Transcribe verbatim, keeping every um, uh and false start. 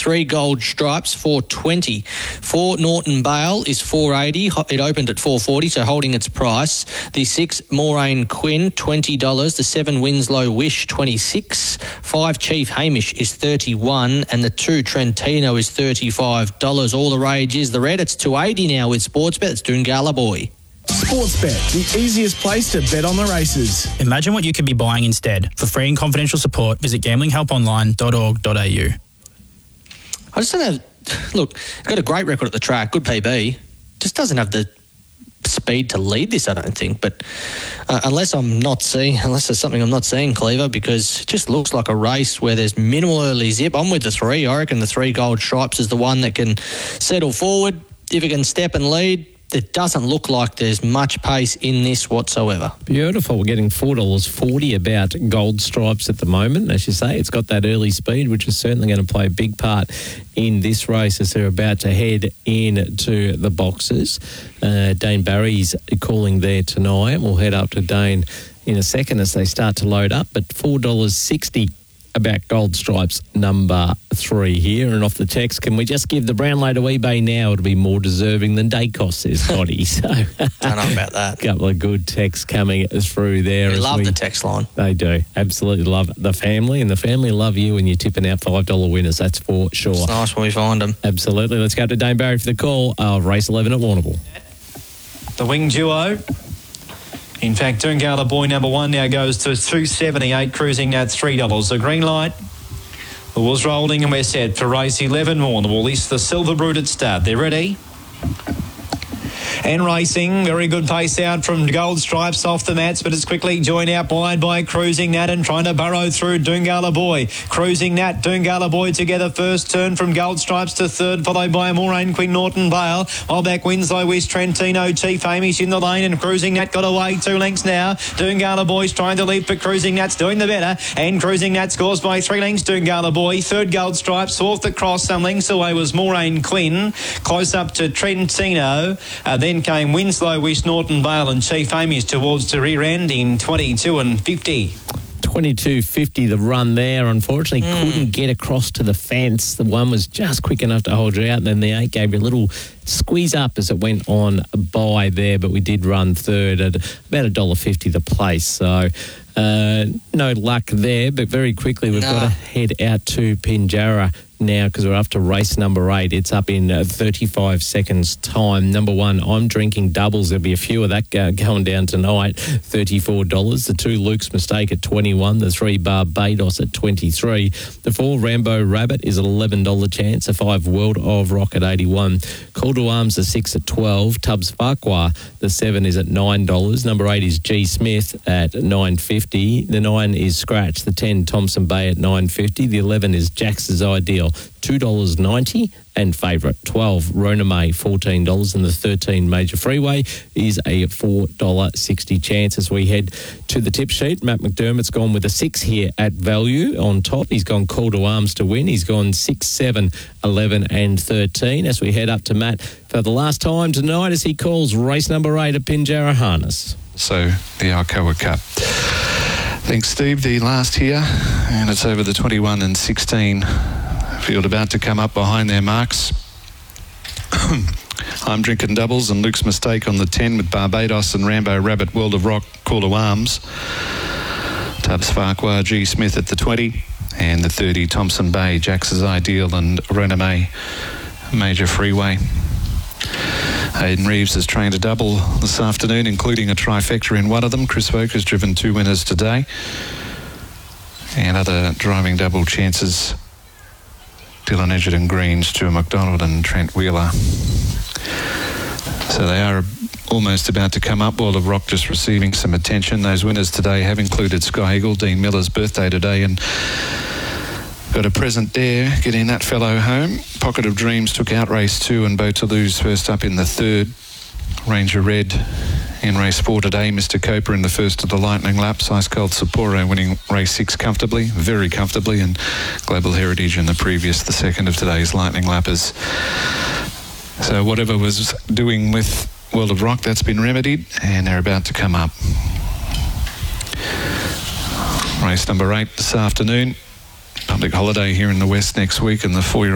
three Gold Stripes, four twenty. Four Norton Bale is four eighty. It opened at four forty, so holding its price. The six Moraine Quinn, twenty dollars. The seven Winslow Wish, twenty-six. Five Chief Hamish is thirty-one, and the two Trentino is thirty-five dollars. All the rage is the red. It's two eighty now with Sportsbet. It's Doongala Boy. Sportsbet, the easiest place to bet on the races. Imagine what you could be buying instead. For free and confidential support, visit gambling help online dot org dot a u. I just don't have... Look, he's got a great record at the track, good P B. Just doesn't have the speed to lead this, I don't think. But uh, unless I'm not seeing... Unless there's something I'm not seeing, Cleaver, because it just looks like a race where there's minimal early zip. I'm with the three. I reckon the three Gold Stripes is the one that can settle forward. If it can step and lead... It doesn't look like there's much pace in this whatsoever. Beautiful. We're getting four dollars forty about Gold Stripes at the moment. As you say, it's got that early speed, which is certainly going to play a big part in this race as they're about to head into the boxes. Uh, Dane Barry's calling there tonight. We'll head up to Dane in a second as they start to load up. But four dollars sixty about Gold Stripes number three here. And off the text, can we just give the Brownlow to eBay now? It'll be more deserving than Dacos, says Scotty. So, don't know about that. A couple of good texts coming through there. We love we, the text line. They do. Absolutely love the family, and the family love you when you're tipping out five dollars winners, that's for sure. It's nice when we find them. Absolutely. Let's go to Dane Barry for the call of race eleven at Warrnambool. The wing duo. In fact, Doongala Boy number one now goes to two seventy-eight, cruising at three dollars. The green light was rolling and we're set for race eleven, Warrnambool. It's the Silver Brute at start. They're ready. And racing, very good pace out from Gold Stripes off the mats, but it's quickly joined out wide by Cruising Nat and trying to burrow through Doongala Boy. Cruising Nat, Doongala Boy together, first turn from Gold Stripes to third, followed by Moraine Quinn, Norton Bale. While back Winslow West, Trentino, Chief Hamish in the lane, and Cruising Nat got away two lengths now. Doongala Boy's trying to lead, but Cruising Nat's doing the better, and Cruising Nat scores by three lengths. Doongala Boy, third Gold Stripes, fourth across, some lengths away was Moraine Quinn, close up to Trentino. Uh, then came Winslow, West, Norton Bale and Chief Hamish towards the rear end in twenty-two and fifty. twenty-two fifty the run there. Unfortunately, mm. couldn't get across to the fence. The one was just quick enough to hold you out, and then the eight gave you a little squeeze up as it went on by there, but we did run third at about one dollar fifty the place. So uh, no luck there, but very quickly we've no. got to head out to Pinjarra now because we're up to race number eight. It's up in uh, thirty-five seconds time. Number one, I'm Drinking Doubles. There'll be a few of that uh, going down tonight. thirty-four dollars. The two, Luke's Mistake at twenty-one. The three, Barbados at twenty-three. The four, Rambo Rabbit is an eleven dollars chance. The five, World of Rock at eighty-one. Call to Arms, the six at twelve. Tubbs Farquhar, the seven is at nine dollars. Number eight is G Smith at nine fifty. The nine is Scratch. The ten, Thompson Bay at nine fifty. The eleven is Jax's Ideal, two dollars ninety. And favourite, twelve, Rona May, fourteen dollars. And the thirteen, Major Freeway, is a four dollars sixty chance as we head to the tip sheet. Matt McDermott's gone with a six here at value on top. He's gone Call to Arms to win. He's gone six, seven, eleven and thirteen as we head up to Matt for the last time tonight as he calls race number eight at Pinjarra Harness. So the Alcoa Cup. Thanks, Steve. The last here, and it's over the twenty-one and sixteen field about to come up behind their marks. I'm Drinking Doubles and Luke's Mistake on the ten with Barbados and Rambo Rabbit, World of Rock, Call to Arms. Tubbs Farquhar, G Smith at the twenty, and the thirty, Thompson Bay, Jax's Ideal and Rona May, Major Freeway. Hayden Reeves has trained a double this afternoon, including a trifecta in one of them. Chris Voke has driven two winners today. And other driving double chances, Dylan Edgerton Green, Stuart McDonald and Trent Wheeler. So they are almost about to come up. World of Rock just receiving some attention. Those winners today have included Sky Eagle, Dean Miller's birthday today, and got a present there, getting that fellow home. Pocket of Dreams took out race two and Beau Toulouse first up in the third. Ranger Red in race four today. Mister Coper in the first of the Lightning Laps. Ice Cold Sapporo winning race six comfortably, very comfortably, and Global Heritage in the previous, the second of today's Lightning Lappers. So whatever was doing with World of Rock, that's been remedied, and they're about to come up. Race number eight this afternoon. Public holiday here in the West next week, and the four-year-old